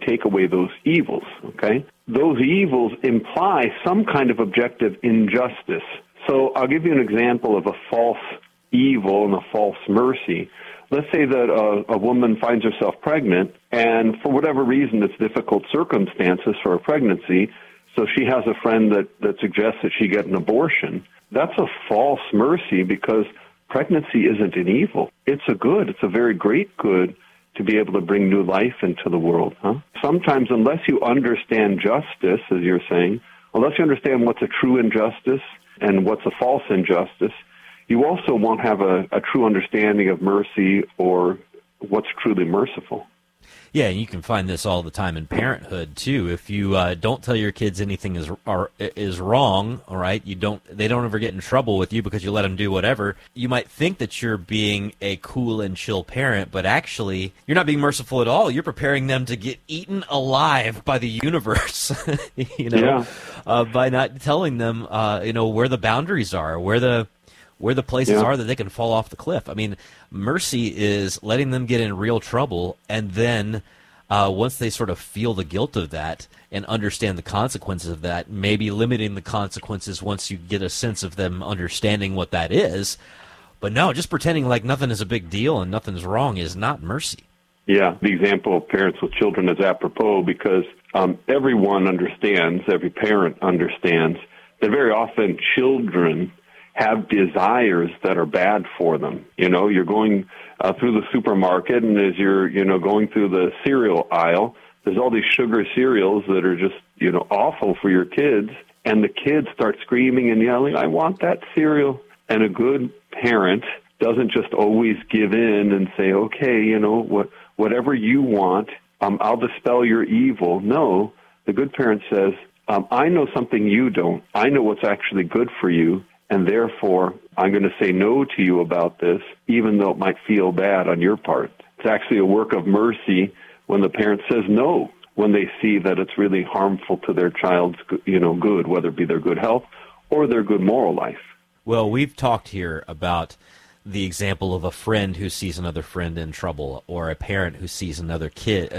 take away those evils, okay? Those evils imply some kind of objective injustice. So I'll give you an example of a false evil and a false mercy. Let's say that a woman finds herself pregnant, and for whatever reason, it's difficult circumstances for a pregnancy, so she has a friend that suggests that she get an abortion. That's a false mercy because pregnancy isn't an evil. It's a good. It's a very great good to be able to bring new life into the world. Sometimes, unless you understand justice, as you're saying, unless you understand what's a true injustice and what's a false injustice, you also won't have a true understanding of mercy or what's truly merciful. Yeah, and you can find this all the time in parenthood too. If you don't tell your kids anything is wrong, all right, they don't ever get in trouble with you because you let them do whatever. You might think that you're being a cool and chill parent, but actually you're not being merciful at all. You're preparing them to get eaten alive by the universe, by not telling them, where the boundaries are, where the places are that they can fall off the cliff. I mean, mercy is letting them get in real trouble, and then once they sort of feel the guilt of that and understand the consequences of that, maybe limiting the consequences once you get a sense of them understanding what that is. But no, just pretending like nothing is a big deal and nothing's wrong is not mercy. Yeah, the example of parents with children is apropos because everyone understands, every parent understands, that very often children have desires that are bad for them. You're going through the supermarket, and as you're, going through the cereal aisle, there's all these sugar cereals that are just, awful for your kids, and the kids start screaming and yelling, "I want that cereal." And a good parent doesn't just always give in and say, "Okay, whatever you want, I'll dispel your evil." No, the good parent says, "I know something you don't. I know what's actually good for you, and therefore, I'm going to say no to you about this, even though it might feel bad on your part." It's actually a work of mercy when the parent says no, when they see that it's really harmful to their child's, good, whether it be their good health or their good moral life. Well, we've talked here about the example of a friend who sees another friend in trouble, or a parent who sees their kid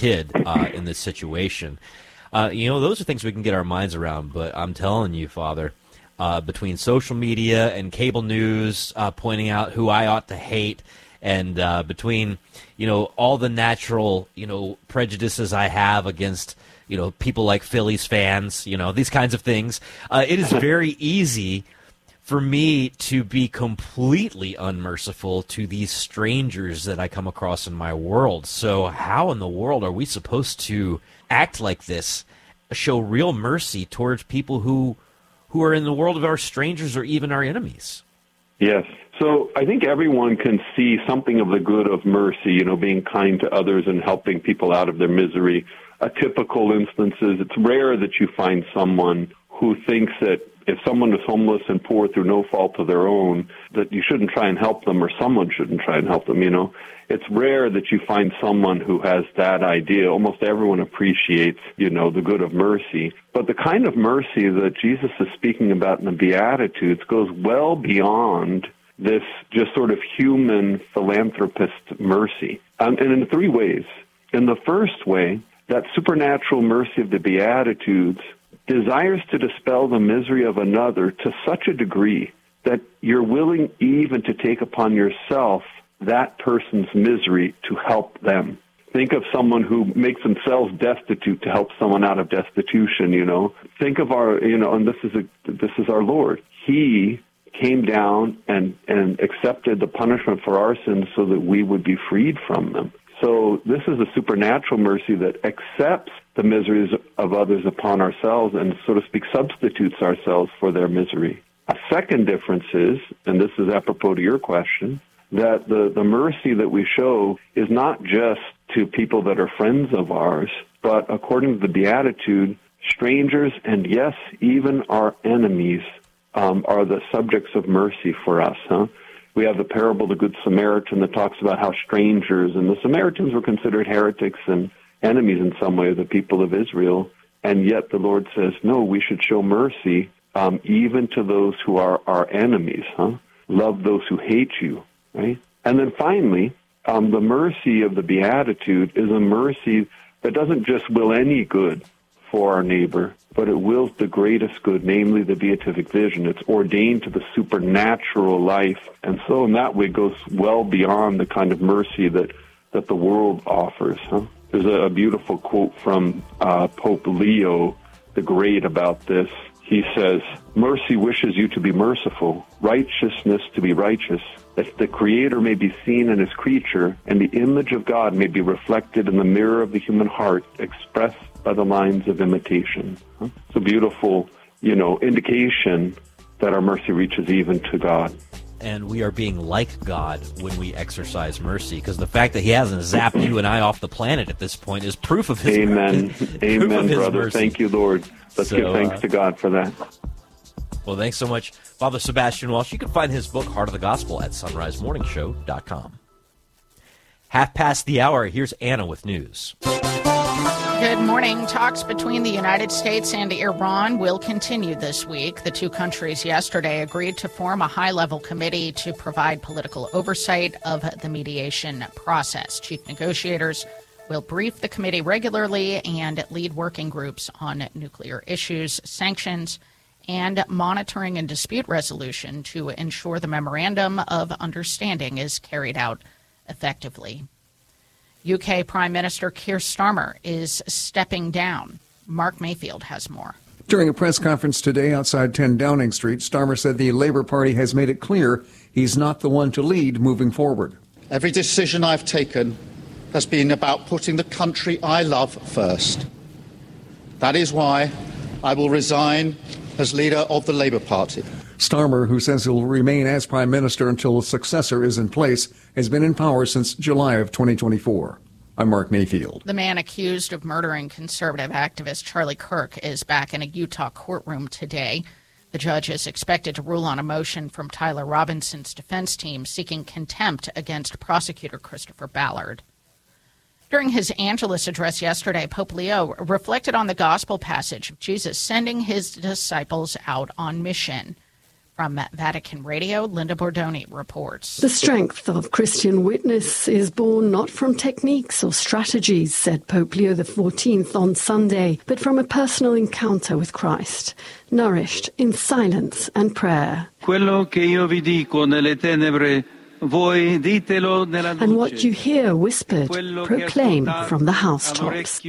in this situation. Those are things we can get our minds around. But I'm telling you, Father, between social media and cable news pointing out who I ought to hate, and between all the natural prejudices I have against people like Phillies fans, these kinds of things, it is very easy for me to be completely unmerciful to these strangers that I come across in my world. So how in the world are we supposed to act like this, show real mercy towards people who are in the world of our strangers or even our enemies? Yes. So I think everyone can see something of the good of mercy, being kind to others and helping people out of their misery. A typical instance is it's rare that you find someone who thinks that if someone is homeless and poor through no fault of their own, that you shouldn't try and help them or someone shouldn't try and help them, It's rare that you find someone who has that idea. Almost everyone appreciates, the good of mercy. But the kind of mercy that Jesus is speaking about in the Beatitudes goes well beyond this just sort of human philanthropist mercy. And in three ways. In the first way, that supernatural mercy of the Beatitudes desires to dispel the misery of another to such a degree that you're willing even to take upon yourself that person's misery to help them. Think of someone who makes themselves destitute to help someone out of destitution, Think of our, and this is our Lord. He came down and accepted the punishment for our sins so that we would be freed from them. So this is a supernatural mercy that accepts the miseries of others upon ourselves and, so to speak, substitutes ourselves for their misery. A second difference is, and this is apropos to your question, that the mercy that we show is not just to people that are friends of ours, but according to the Beatitude, strangers and, yes, even our enemies are the subjects of mercy for us. We have the parable of the Good Samaritan that talks about how strangers, and the Samaritans were considered heretics and enemies in some way of the people of Israel, and yet the Lord says, no, we should show mercy even to those who are our enemies. Love those who hate you, right? And then finally, the mercy of the Beatitude is a mercy that doesn't just will any good for our neighbor, but it wills the greatest good, namely the beatific vision. It's ordained to the supernatural life, and so in that way goes well beyond the kind of mercy that the world offers. There's a beautiful quote from Pope Leo the Great about this. He says, "Mercy wishes you to be merciful, righteousness to be righteous, that the Creator may be seen in His creature, and the image of God may be reflected in the mirror of the human heart, expressed by the lines of imitation." It's a beautiful, indication that our mercy reaches even to God. And we are being like God when we exercise mercy, because the fact that He hasn't zapped you and I off the planet at this point is proof of His Amen. mercy. Amen, brother. Mercy. Thank you, Lord. Let's give thanks to God for that. Well, thanks so much, Father Sebastian Walsh. You can find his book, Heart of the Gospel, at sunrisemorningshow.com. 1:30. Here's Anna with news. Good morning. Talks between the United States and Iran will continue this week. The two countries yesterday agreed to form a high-level committee to provide political oversight of the mediation process. Chief negotiators will brief the committee regularly and lead working groups on nuclear issues, sanctions, and monitoring and dispute resolution to ensure the memorandum of understanding is carried out effectively. UK Prime Minister Keir Starmer is stepping down. Mark Mayfield has more. During a press conference today outside 10 Downing Street, Starmer said the Labour Party has made it clear he's not the one to lead moving forward. Every decision I've taken has been about putting the country I love first. That is why I will resign as leader of the Labour Party. Starmer, who says he'll remain as Prime Minister until a successor is in place, has been in power since July of 2024. I'm Mark Mayfield. The man accused of murdering conservative activist Charlie Kirk is back in a Utah courtroom today. The judge is expected to rule on a motion from Tyler Robinson's defense team seeking contempt against prosecutor Christopher Ballard. During his Angelus address yesterday, Pope Leo reflected on the gospel passage of Jesus sending his disciples out on mission. From Vatican Radio, Linda Bordoni reports. The strength of Christian witness is born not from techniques or strategies, said Pope Leo XIV on Sunday, but from a personal encounter with Christ, nourished in silence and prayer. Quello che io vi dico nelle tenebre, voi ditelo nella luce. And what you hear whispered, proclaim from the housetops.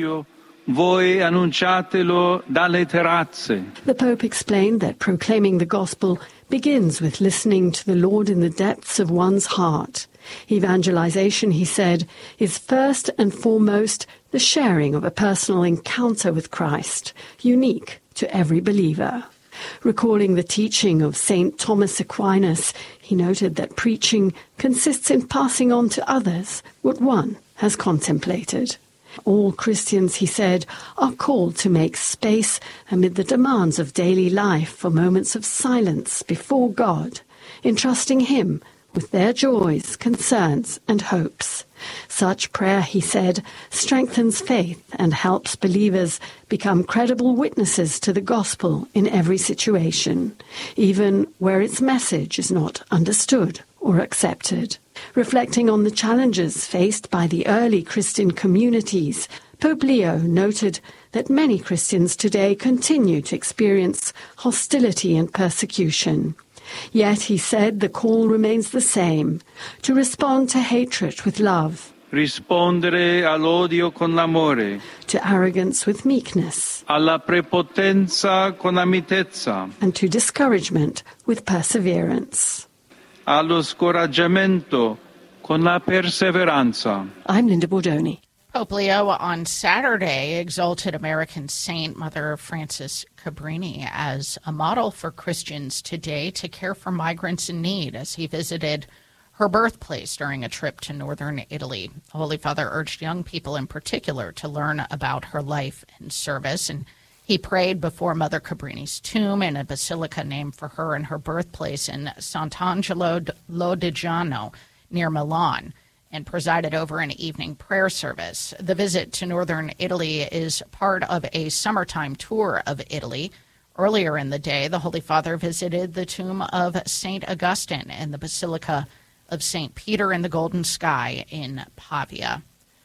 Voi annunciatelo dalle terrazze. The Pope explained that proclaiming the gospel begins with listening to the Lord in the depths of one's heart. Evangelization, he said, is first and foremost the sharing of a personal encounter with Christ, unique to every believer. Recalling the teaching of St. Thomas Aquinas, he noted that preaching consists in passing on to others what one has contemplated. All Christians, he said, are called to make space amid the demands of daily life for moments of silence before God, entrusting Him with their joys, concerns, and hopes. Such prayer, he said, strengthens faith and helps believers become credible witnesses to the gospel in every situation, even where its message is not understood or accepted. Reflecting on the challenges faced by the early Christian communities, Pope Leo noted that many Christians today continue to experience hostility and persecution. Yet, he said, the call remains the same, to respond to hatred with love, Rispondere all'odio con l'amore, to arrogance with meekness, alla prepotenza con la mitezza, and to discouragement with perseverance. allo scoraggiamento con la perseveranza. I'm Linda Bordoni. Pope Leo on Saturday exalted American saint Mother Frances Cabrini as a model for Christians today to care for migrants in need as he visited her birthplace during a trip to northern Italy. The Holy Father urged young people in particular to learn about her life and service, and he prayed before Mother Cabrini's tomb in a basilica named for her in her birthplace in Sant'Angelo Lodigiano near Milan, and presided over an evening prayer service. The visit to northern Italy is part of a summertime tour of Italy. Earlier in the day, the Holy Father visited the tomb of St. Augustine and the Basilica of St. Peter in the Golden Sky in Pavia.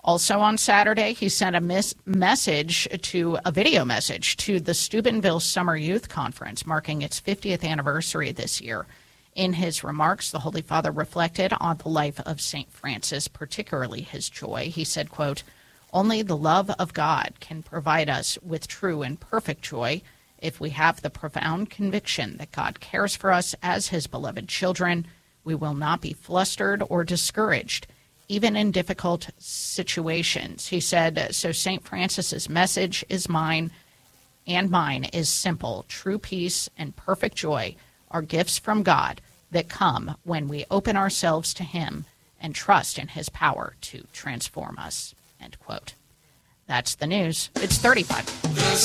Also on Saturday, he sent a video message to the Steubenville Summer Youth Conference, marking its 50th anniversary this year. In his remarks, the Holy Father reflected on the life of St. Francis, particularly his joy. He said, quote, "Only the love of God can provide us with true and perfect joy. If we have the profound conviction that God cares for us as his beloved children, we will not be flustered or discouraged, even in difficult situations." He said, so St. Francis's message is mine, and mine is simple. True peace and perfect joy are gifts from God that come when we open ourselves to him and trust in his power to transform us. End quote. That's the news. It's 35. The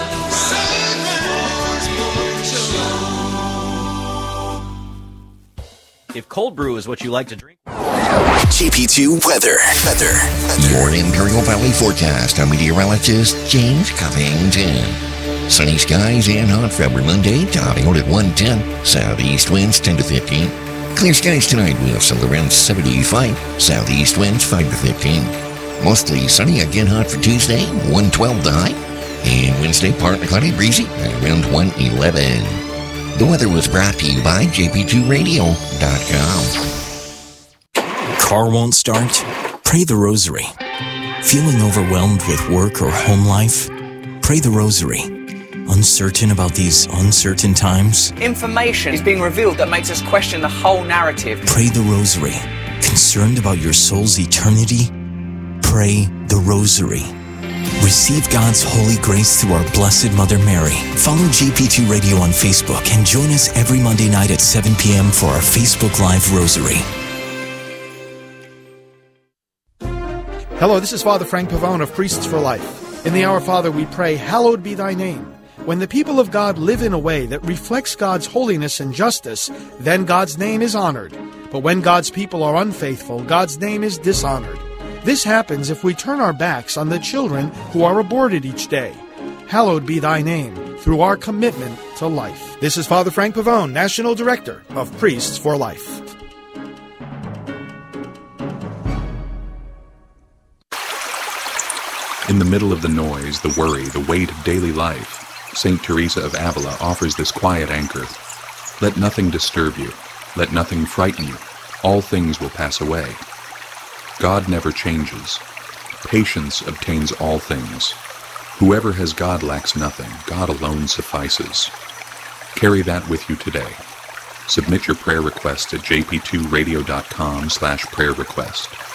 If cold brew is what you like to drink. GP2 weather. Your Imperial Valley forecast. I'm meteorologist James Covington. Sunny skies and hot February Monday, topping out at 110. Southeast winds 10 to 15. Clear skies tonight with some around 75. Southeast winds 5 to 15. Mostly sunny, again hot for Tuesday, 112 the high. And Wednesday, partly cloudy, breezy, around 111. The weather was brought to you by jp2radio.com. Car won't start? Pray the Rosary. Feeling overwhelmed with work or home life? Pray the Rosary. Uncertain about these uncertain times? Information is being revealed that makes us question the whole narrative. Pray the Rosary. Concerned about your soul's eternity? Pray the Rosary. Receive God's holy grace through our Blessed Mother Mary. Follow GP2 Radio on Facebook and join us every Monday night at 7 p.m. for our Facebook Live Rosary. Hello, this is Father Frank Pavone of Priests for Life. In the Our Father we pray, hallowed be thy name. When the people of God live in a way that reflects God's holiness and justice, then God's name is honored. But when God's people are unfaithful, God's name is dishonored. This happens if we turn our backs on the children who are aborted each day. Hallowed be thy name through our commitment to life. This is Father Frank Pavone, National Director of Priests for Life. In the middle of the noise, the worry, the weight of daily life, St. Teresa of Avila offers this quiet anchor. Let nothing disturb you. Let nothing frighten you. All things will pass away. God never changes. Patience obtains all things. Whoever has God lacks nothing. God alone suffices. Carry that with you today. Submit your prayer request at jp2radio.com/prayer request.